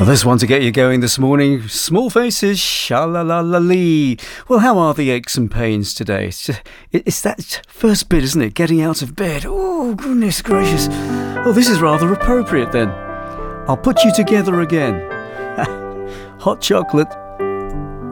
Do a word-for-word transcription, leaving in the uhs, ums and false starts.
Well, there's one to get you going this morning. Small Faces, sha-la-la-la-lee. Well, how are the aches and pains today? It's, just, it's that first bit, isn't it? Getting out of bed. Oh, goodness gracious. Oh, this is rather appropriate then. I'll put you together again. Hot chocolate